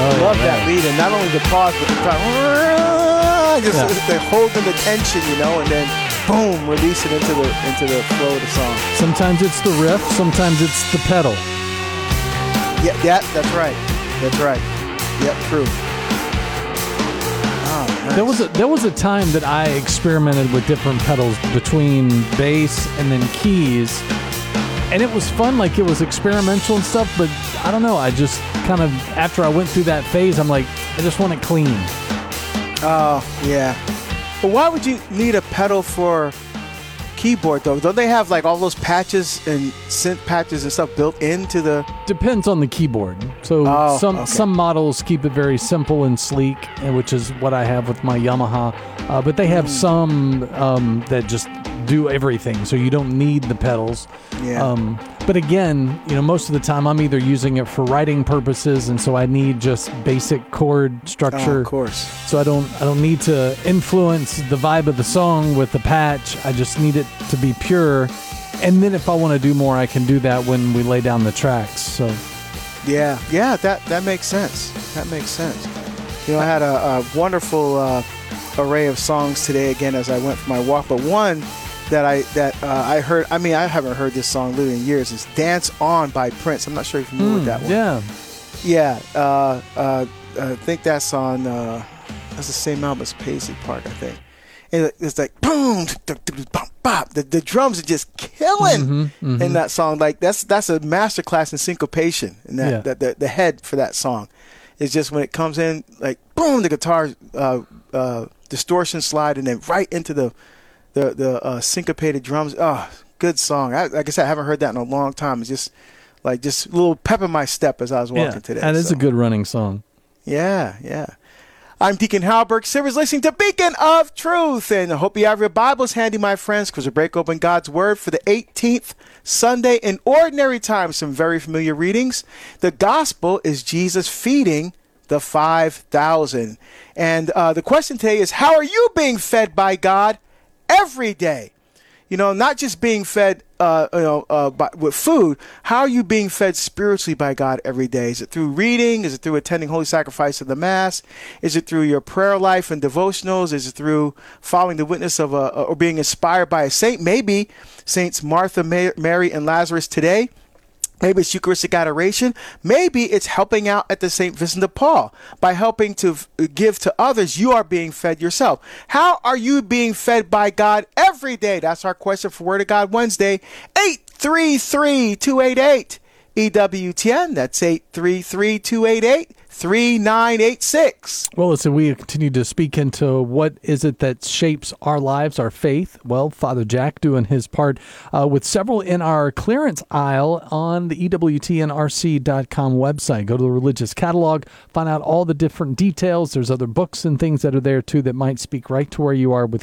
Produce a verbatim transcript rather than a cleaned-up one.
Oh, Love yeah. that lead, and not only the pause, but the time. Just Yeah. they're holding the tension, you know, and then boom, release it into the into the flow of the song. Sometimes it's the riff, sometimes it's the pedal. Yeah, yeah, that's right. That's right. Yep, true. Oh, nice. There was a there was a time that I experimented with different pedals between bass and then keys, and it was fun. Like, it was experimental and stuff. But I don't know. I just kind of, after I went through that phase, I'm like, I just want it clean. Oh, yeah. But why would you need a pedal for keyboard, though? Don't they have, like, all those patches and synth patches and stuff built into the... Depends on the keyboard. So Oh, some okay. some models keep it very simple and sleek, and which is what I have with my Yamaha. Uh, but they have some um, that just do everything, so you don't need the pedals. Yeah. Um, but again, you know, most of the time I'm either using it for writing purposes, and so I need just basic chord Oh, structure. of course. So I don't I don't need to influence the vibe of the song with the patch. I just need it to be pure. And then if I want to do more, I can do that when we lay down the tracks. So Yeah, yeah, that, that makes sense. That makes sense. You know, I had a, a wonderful uh, array of songs today, again, as I went for my walk. But one that I that uh, I heard, I mean, I haven't heard this song literally in years, is Dance On by Prince. I'm not sure if you're familiar with that one. yeah, Yeah, uh, uh, I think that's on, uh, that's the same album as Paisley Park, I think. And it's like, boom, bop, bop. The, the drums are just killing Mm-hmm, mm-hmm. in that song. Like, that's that's a masterclass in syncopation. And that, Yeah. that the, the head for that song is just when it comes in, like, boom, the guitar uh, uh, distortion slide, and then right into the the, the uh, syncopated drums. Oh, good song. I, like I said, I haven't heard that in a long time. It's just like just a little pep in my step as I was walking yeah. today. That is so. a good running song. Yeah, yeah. I'm Deacon Halberg. Silver's listening to Beacon of Truth. And I hope you have your Bibles handy, my friends, because we break open God's Word for the eighteenth Sunday in Ordinary Time. Some very familiar readings. The Gospel is Jesus feeding the five thousand. And uh, the question today is, how are you being fed by God every day? You know, not just being fed, uh, you know, uh, by, with food. How are you being fed spiritually by God every day? Is it through reading? Is it through attending Holy Sacrifice of the Mass? Is it through your prayer life and devotionals? Is it through following the witness of a, or being inspired by a saint? Maybe Saints Martha, Mary, and Lazarus today. Maybe it's Eucharistic adoration. Maybe it's helping out at the Saint Vincent de Paul. By helping to f- give to others, you are being fed yourself. How are you being fed by God every day? That's our question for Word of God Wednesday. eight three three, two eight eight, E W T N. That's eight three three, two eight eight, three nine eight six. Well, listen, we continue to speak into what is it that shapes our lives, our faith. Well, Father Jack doing his part uh, with several in our clearance aisle on the E W T N R C dot com website. Go to the religious catalog, find out all the different details. There's other books and things that are there, too, that might speak right to where you are with